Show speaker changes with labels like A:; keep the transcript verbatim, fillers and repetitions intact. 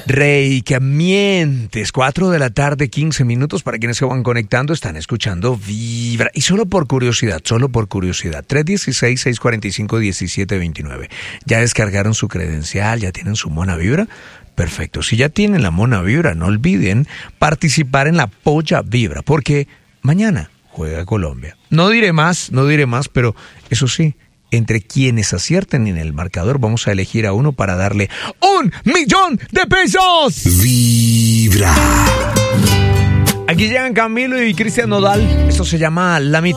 A: Rey, que mientes. cuatro de la tarde, quince minutos. Para quienes se van conectando, están escuchando Vibra. Y solo por curiosidad, solo por curiosidad. tres uno seis, seis cuatro cinco, uno siete dos nueve. ¿Ya descargaron su credencial? ¿Ya tienen su Mona Vibra? Perfecto. Si ya tienen la Mona Vibra, no olviden participar en la Polla Vibra. Porque mañana juega Colombia. No diré más, no diré más, pero eso sí, entre quienes acierten en el marcador, vamos a elegir a uno para darle ¡un millón de pesos!
B: Vibra.
A: Aquí llegan Camilo y Cristian Nodal. Esto se llama La Mitad.